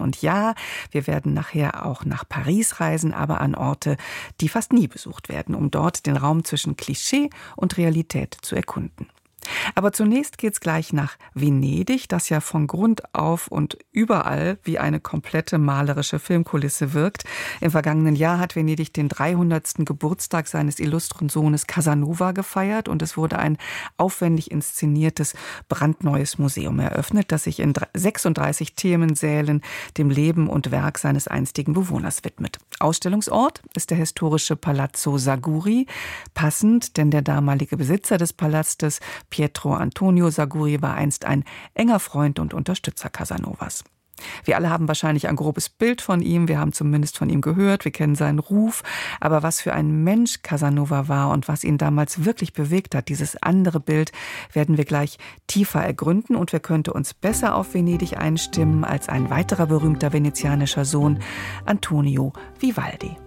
Und ja, wir werden nachher auch nach Paris reisen, aber an Orte, die fast nie besucht werden, um dort den Raum zwischen Klischee und Realität zu erkunden. Aber zunächst geht's gleich nach Venedig, das ja von Grund auf und überall wie eine komplette malerische Filmkulisse wirkt. Im vergangenen Jahr hat Venedig den 300. Geburtstag seines illustren Sohnes Casanova gefeiert und es wurde ein aufwendig inszeniertes, brandneues Museum eröffnet, das sich in 36 Themensälen dem Leben und Werk seines einstigen Bewohners widmet. Ausstellungsort ist der historische Palazzo Saguri. Passend, denn der damalige Besitzer des Palastes, Pietro Antonio Saguri, war einst ein enger Freund und Unterstützer Casanovas. Wir alle haben wahrscheinlich ein grobes Bild von ihm, wir haben zumindest von ihm gehört, wir kennen seinen Ruf, aber was für ein Mensch Casanova war und was ihn damals wirklich bewegt hat, dieses andere Bild, werden wir gleich tiefer ergründen und wer könnte uns besser auf Venedig einstimmen als ein weiterer berühmter venezianischer Sohn, Antonio Vivaldi.